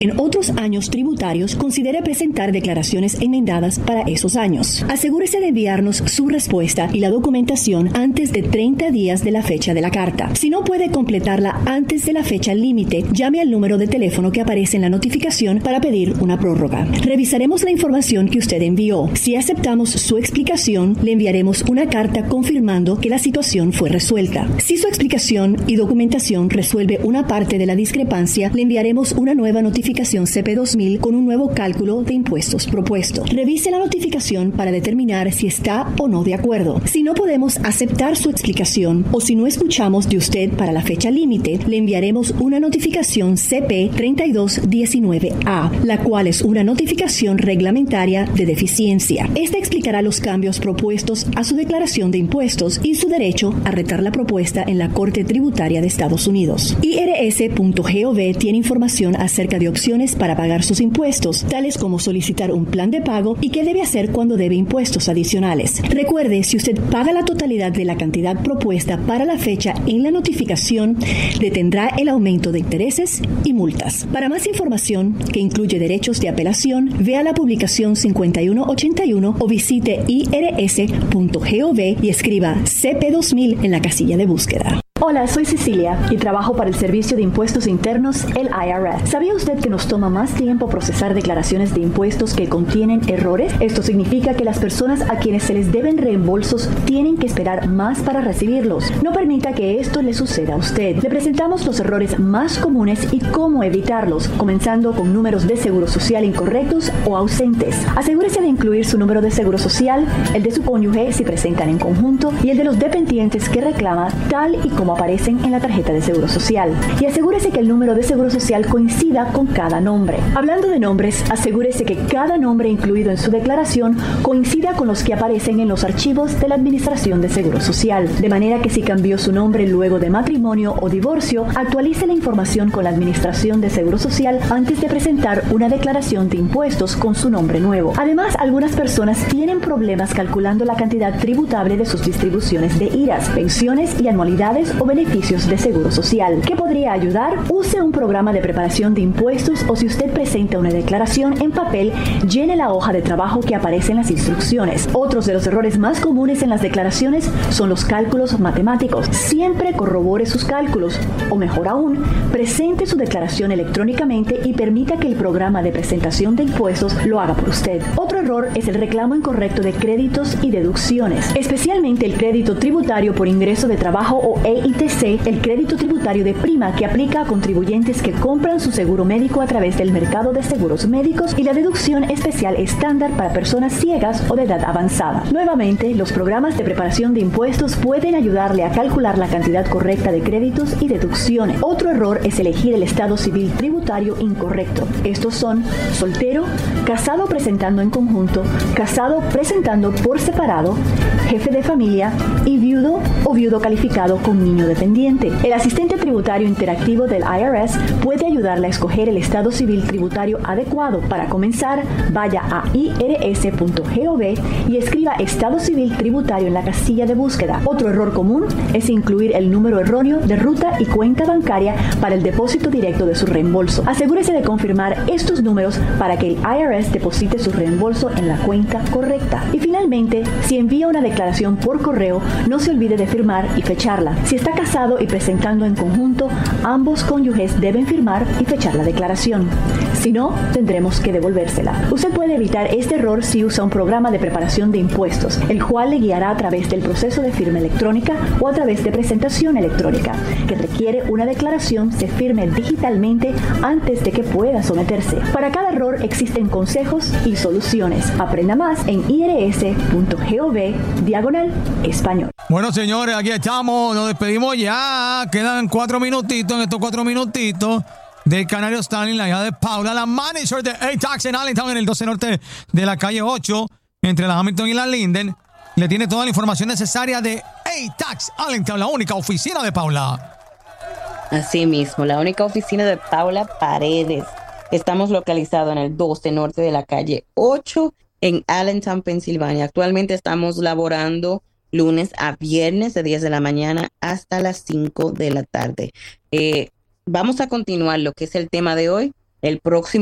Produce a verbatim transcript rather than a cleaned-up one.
En otros años tributarios, considere presentar declaraciones enmendadas para esos años. Asegúrese de enviarnos su respuesta y la documentación antes de treinta días de la fecha de la carta. Si no puede completarla antes de la fecha límite, llame al número de teléfono que aparece en la notificación para pedir una prórroga. Revisaremos la información que usted envió. Si aceptamos su explicación, le enviaremos una carta confirmando que la situación fue resuelta. Si su explicación y documentación resuelve una parte de la discrepancia, le enviaremos una nueva notificación C P dos mil con un nuevo cálculo de impuestos propuesto. Revise la notificación para determinar si está o no de acuerdo. Si no podemos aceptar su explicación o si no escuchamos de usted para la fecha límite, le enviaremos una notificación C P treinta y dos diecinueve A, la cual es una notificación reglamentaria de deficiencia. Esta explicará los cambios propuestos a su declaración de impuestos y su derecho a retar la propuesta en la Corte Tributaria de Estados Unidos. I R S punto gov tiene información acerca de opciones para pagar sus impuestos, tales como solicitar un plan de pago y qué debe hacer cuando debe impuestos adicionales. Recuerde, si usted paga la totalidad de la cantidad propuesta para la fecha en la notificación, detendrá el aumento de intereses y multas. Para más información, que incluye derechos de apelación, vea la publicación cincuenta y uno ochenta y uno o visite I R S punto gov y escriba C P dos mil en la casilla de búsqueda. Hola, soy Cecilia y trabajo para el Servicio de Impuestos Internos, el I R S. ¿Sabía usted que nos toma más tiempo procesar declaraciones de impuestos que contienen errores? Esto significa que las personas a quienes se les deben reembolsos tienen que esperar más para recibirlos. No permita que esto le suceda a usted. Le presentamos los errores más comunes y cómo evitarlos, comenzando con números de seguro social incorrectos o ausentes. Asegúrese de incluir su número de seguro social, el de su cónyuge si presentan en conjunto y el de los dependientes que reclama, tal y como aparecen en la tarjeta de seguro social. Y asegúrese que el número de seguro social coincida con cada nombre. Hablando de nombres, asegúrese que cada nombre incluido en su declaración coincida con los que aparecen en los archivos de la Administración de Seguro Social. De manera que si cambió su nombre luego de matrimonio o divorcio, actualice la información con la Administración de Seguro Social antes de presentar una declaración de impuestos con su nombre nuevo. Además, algunas personas tienen problemas calculando la cantidad tributable de sus distribuciones de I R A S, pensiones y anualidades o beneficios de seguro social. ¿Qué podría ayudar? Use un programa de preparación de impuestos o si usted presenta una declaración en papel, llene la hoja de trabajo que aparece en las instrucciones. Otros de los errores más comunes en las declaraciones son los cálculos matemáticos. Siempre corrobore sus cálculos o mejor aún, presente su declaración electrónicamente y permita que el programa de presentación de impuestos lo haga por usted. Otro error es el reclamo incorrecto de créditos y deducciones, especialmente el crédito tributario por ingreso de trabajo o E I T C, el crédito tributario de prima que aplica a contribuyentes que compran su seguro médico a través del mercado de seguros médicos y la deducción especial estándar para personas ciegas o de edad avanzada. Nuevamente, los programas de preparación de impuestos pueden ayudarle a calcular la cantidad correcta de créditos y deducciones. Otro error es elegir el estado civil tributario incorrecto. Estos son soltero, casado presentando en conjunto, casado presentando por separado, jefe de familia y viudo o viudo calificado con niño dependiente. El asistente tributario interactivo del I R S puede ayudarle a escoger el estado civil tributario adecuado. Para comenzar, vaya a I R S punto gov y escriba estado civil tributario en la casilla de búsqueda. Otro error común es incluir el número erróneo de ruta y cuenta bancaria para el depósito directo de su reembolso. Asegúrese de confirmar estos números para que el I R S deposite su reembolso en la cuenta correcta. Y finalmente, si envía una declaración por correo, no se olvide de firmar y fecharla. Si está casado y presentando en conjunto, ambos cónyuges deben firmar y fechar la declaración. Si no, tendremos que devolvérsela. Usted puede evitar este error si usa un programa de preparación de impuestos, el cual le guiará a través del proceso de firma electrónica o a través de presentación electrónica, que requiere una declaración se firme digitalmente antes de que pueda someterse. Para cada error existen consejos y soluciones. Aprenda más en I R S punto gov diagonal español. Bueno, señores, aquí estamos, nos despedimos ya. Quedan cuatro minutitos, en estos cuatro minutitos del Canario Stanley, la hija de Paula, la manager de A-Tax en Allentown, en el doce norte de la calle ocho, entre la Hamilton y la Linden. Le tiene toda la información necesaria de A-Tax Allentown, la única oficina de Paula. Así mismo, la única oficina de Paula Paredes. Estamos localizados en el doce norte de la calle ocho en Allentown, Pensilvania. Actualmente estamos laborando lunes a viernes de diez de la mañana hasta las cinco de la tarde. Eh, vamos a continuar lo que es el tema de hoy, el próximo